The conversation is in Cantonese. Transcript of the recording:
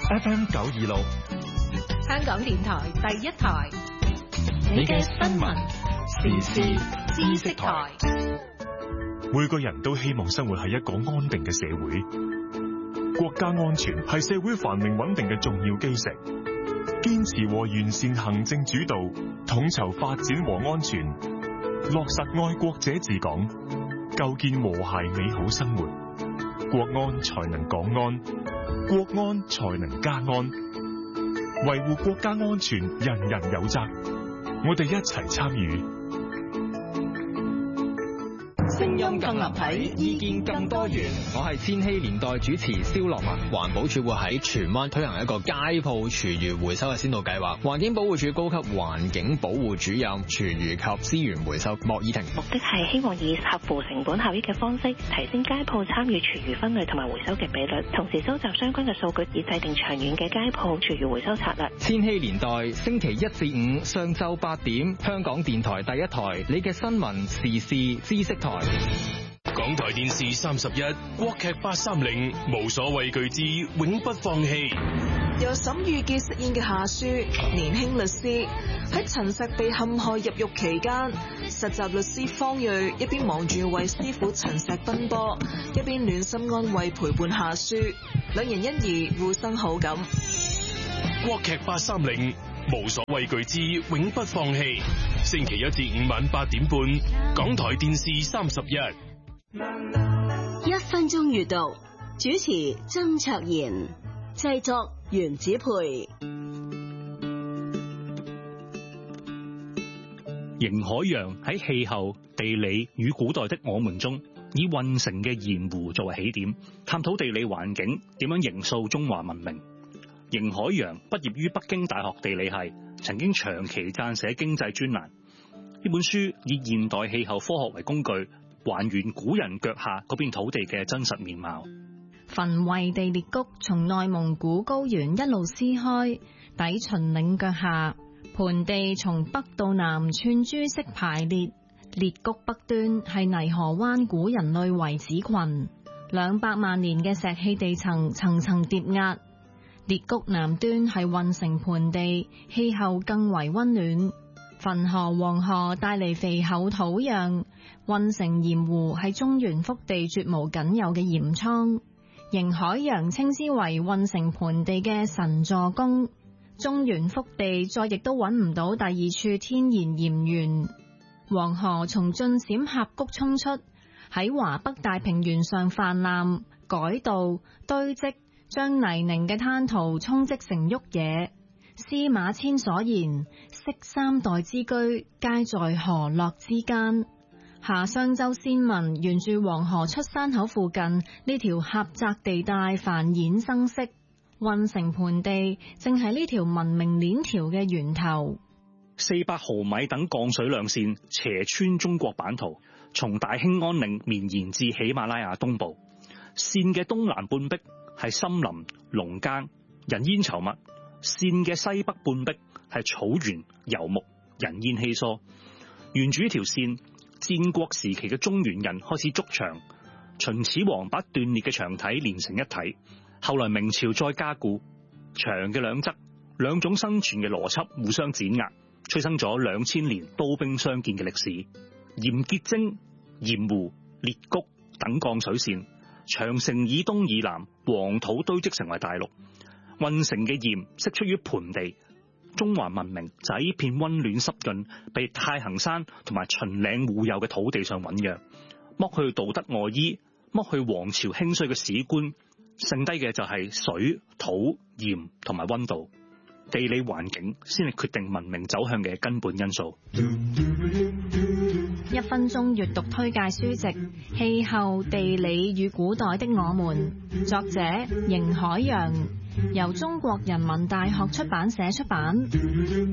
FM 926， 香港電台第一台， 你嘅新聞時事知識台。 每個人都希望生活喺一個安定嘅社會，國家安全係社會繁榮穩定嘅重要基石。堅持和完善行政主導，統籌發展和安全，落實愛國者治港，構建和諧美好生活。國安才能港安，國安才能家安。維護國家安全，人人有責。我哋一齊參與。 聲音更立體，意見更多元。我係千禧年代主持蕭樂文。環保署會喺荃灣推行一個街鋪廚餘回收嘅先導計劃。環境保護署高級環境保護主任廚餘及資源回收莫以婷。 目的係希望以合乎成本效益嘅方式，提升街鋪參與廚餘分類同埋回收嘅比率，同時收集相關嘅數據，以制定長遠嘅街鋪廚餘回收策略。 千禧年代星期一至五上晝8點，香港電台第一台，你嘅新聞時事知識台。 港台電視31國劇830無所畏懼之永不放棄。 由沈御傑飾演嘅夏書，年輕律師喺陳碩被陷害入獄期間，實習律師方睿一邊忙住為師傅陳碩奔波，一邊暖心安慰陪伴夏書，兩人因而互生好感。 國劇830無所畏懼之永不放棄，星期一至五晚8點半，港台電視31。 1分鐘閱讀，主持曾卓賢，製作袁子培。 邢海洋喺氣候、地理與古代的我們中，以運城嘅鹽湖作為起點，探討地理環境點樣形塑中華文明。邢海洋畢業於北京大學地理系，曾經長期撰寫經濟專欄。呢本書以現代氣候科學為工具，還原古人腳下嗰片土地嘅真實面貌。 焚圍地裂谷從內蒙古高原一路撕開，抵秦嶺腳下，盆地從北到南串珠式排列。裂谷北端係泥河灣古人類遺址群，200萬年嘅石器地層層層疊壓。裂谷南端係運城盆地，氣候更為溫暖。汾河、黃河帶嚟肥厚土壤，運城鹽湖係中原腹地絕無僅有嘅鹽倉。邢海洋稱之為運城盆地嘅神助攻，中原腹地再亦都揾唔到第二處天然鹽源。黃河從晉陝峽谷衝出，喺華北大平原上泛濫、改道、堆積，將泥濘嘅灘塗沖積成沃野。司馬遷所言，昔三代之居，皆在河洛之間。夏商周先民沿住黃河出山口附近呢條狹窄地帶繁衍生息，運城盆地正係呢條文明鏈條嘅源頭。 400毫米等降水量線斜穿中國版圖，從大興安嶺綿延至喜馬拉雅東部。線嘅東南半壁係森林、農耕、人煙稠密；線嘅西北半壁係草原、游牧、人煙稀疏。沿住呢條線，戰國時期嘅中原人開始築牆，秦始皇把斷裂嘅牆體連成一體，後來明朝再加固，牆嘅兩側兩種生存嘅邏輯互相碾壓，催生咗2000年刀兵相見嘅歷史。鹽結晶、鹽湖、裂谷等降水線，長城以東以南黃土堆積成為大陸。運城嘅鹽釋出於盆地，中華文明就喺呢片溫暖濕潤、被太行山同埋秦嶺護佑嘅土地上醞釀。剝去道德外衣，剝去王朝興衰嘅史觀，剩低嘅就係水、土、鹽同埋溫度。地理環境先係決定文明走向嘅根本因素。 1分鐘閱讀推介書籍《氣候、地理與古代的我們》，作者邢海洋，由中國人民大學出版社出版。